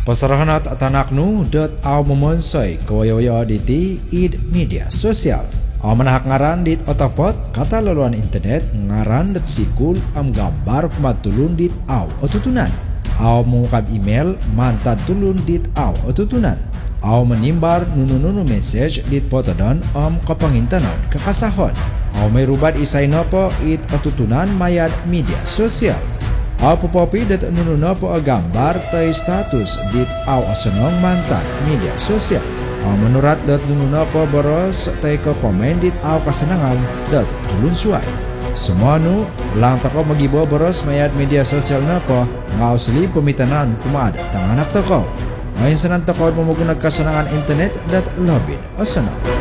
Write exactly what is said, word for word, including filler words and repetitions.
Pasarahanat atanaknu dot aw memonsoy kawaya di id media sosial. Aw manahak ngaran dit otopot kata laluan internet ngaran dat sikul am gambar kumatulun dit aw otutunan. Aw mengungkap email mantad tulun dit aw otutunan. Aw menimbar nunu-nunu message dit potodon am kapangintanon kakasahon. Aw may rubat isay nopo it otutunan mayad media sosial. Aw popopi dat nununa po gambar tay status dit aw asenong mantan media sosial. Aw menurat dat nununa po boros tay ko komen dit aw kasenangan dat tulun suay. Semua nu lang tako magibo boros mayad media sosial na po ngaw sili pemitanan kumada tanganak tako. Ngayon sa nang tako mo menggunakan kasenangan internet dat lobin asenong.